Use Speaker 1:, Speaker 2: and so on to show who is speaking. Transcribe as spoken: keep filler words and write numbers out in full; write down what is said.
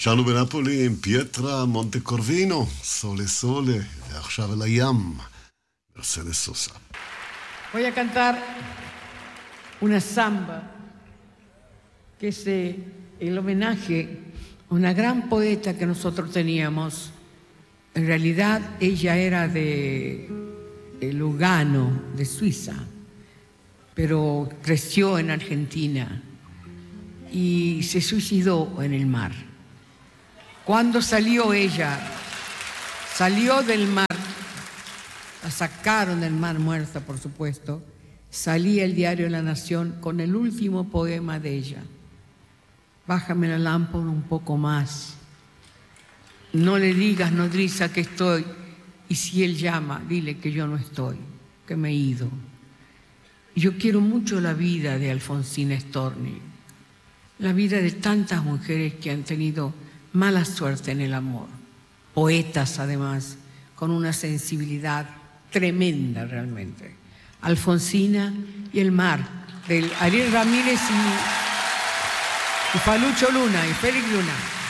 Speaker 1: שרנו בנפולי עם פייטרה מונטקורבינו, סולה סולה, ועכשיו אל הים, מרסדס סוסה.
Speaker 2: Voy a cantar una samba, que es eh, el homenaje a una gran poeta que nosotros teníamos. En realidad ella era de, de Lugano, de Suiza, pero creció en Argentina y se suicidó en el mar. Cuando salió ella, salió del mar, la sacaron del mar muerta, por supuesto, salía el diario La Nación con el último poema de ella. Bájame la lámpara un poco más. No le digas, nodriza, que estoy, y si él llama, dile que yo no estoy, que me he ido. Yo quiero mucho la vida de Alfonsina Storni, la vida de tantas mujeres que han tenido mala suerte en el amor, poetas además, con una sensibilidad tremenda realmente. Alfonsina y el mar, del Ariel Ramírez y, y Falucho Luna y Félix Luna.